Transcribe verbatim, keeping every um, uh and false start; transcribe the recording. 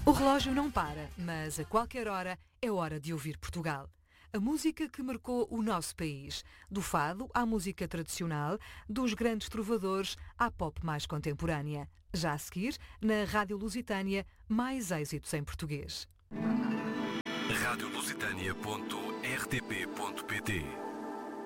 O relógio não para, mas a qualquer hora é hora de ouvir Portugal. A música que marcou o nosso país, do fado à música tradicional, dos grandes trovadores à pop mais contemporânea. Já a seguir, na Rádio Lusitânia, mais êxitos em português. rádio lusitânia ponto r t p ponto p t